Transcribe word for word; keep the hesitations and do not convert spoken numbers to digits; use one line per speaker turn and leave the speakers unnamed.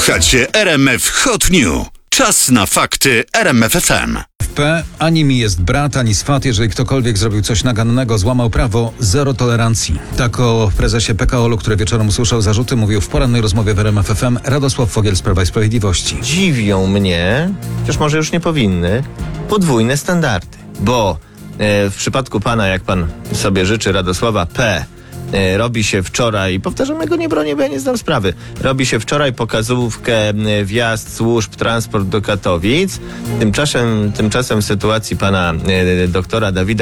Słuchacie R M F Hot News. Czas na fakty R M F F M.
P. Ani mi jest brat, ani swat. Jeżeli ktokolwiek zrobił coś nagannego, złamał prawo, zero tolerancji. Tak o prezesie P K O L-u, który wieczorem usłyszał zarzuty, mówił w porannej rozmowie w R M F F M Radosław Fogiel z Prawa i Sprawiedliwości.
Dziwią mnie, chociaż może już nie powinny, podwójne standardy. Bo e, w przypadku pana, jak pan sobie życzy, Radosława P., e, robi się wczoraj, powtarzam, ja go nie bronię, bo ja nie znam sprawy, robi się wczoraj pokazówkę, e, wjazd służb, transport do Katowic. Tymczasem, tymczasem w sytuacji pana e, doktora Dawida